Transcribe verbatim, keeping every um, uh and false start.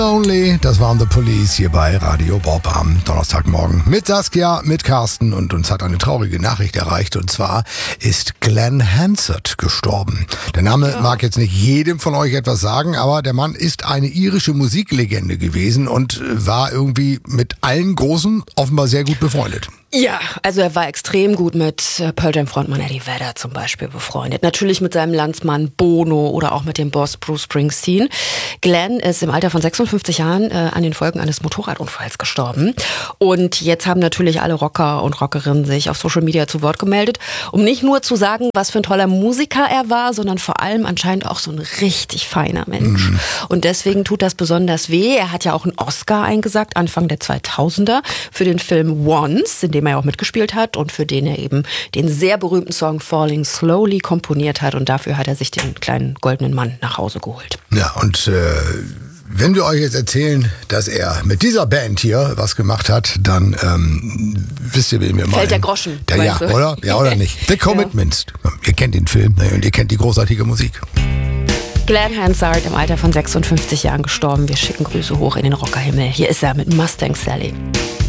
Only, das waren The Police hier bei Radio Bob am Donnerstagmorgen mit Saskia, mit Carsten, und uns hat eine traurige Nachricht erreicht, und zwar ist Glenn Hansard gestorben. Der Name ja. mag jetzt nicht jedem von euch etwas sagen, aber der Mann ist eine irische Musiklegende gewesen und war irgendwie mit allen Großen offenbar sehr gut befreundet. Ja, also er war extrem gut mit Pearl Jam Frontmann Eddie Vedder zum Beispiel befreundet. Natürlich mit seinem Landsmann Bono oder auch mit dem Boss Bruce Springsteen. Glenn ist im Alter von sechsundfünfzig Jahren äh, an den Folgen eines Motorradunfalls gestorben. Und jetzt haben natürlich alle Rocker und Rockerinnen sich auf Social Media zu Wort gemeldet, um nicht nur zu sagen, was für ein toller Musiker er war, sondern vor allem anscheinend auch so ein richtig feiner Mensch. Mhm. Und deswegen tut das besonders weh. Er hat ja auch einen Oscar eingesagt, Anfang der zweitausender, für den Film Once, in dem er auch mitgespielt hat und für den er eben den sehr berühmten Song Falling Slowly komponiert hat, und dafür hat er sich den kleinen goldenen Mann nach Hause geholt. Ja, und äh, wenn wir euch jetzt erzählen, dass er mit dieser Band hier was gemacht hat, dann ähm, wisst ihr, wen wir meinen. Fällt der Groschen. Der, ja, du? oder? Ja, oder nicht? The Commitments. Ja. Ihr kennt den Film, ne, und ihr kennt die großartige Musik. Glenn Hansard im Alter von sechsundfünfzig Jahren gestorben. Wir schicken Grüße hoch in den Rockerhimmel. Hier ist er mit Mustang Sally.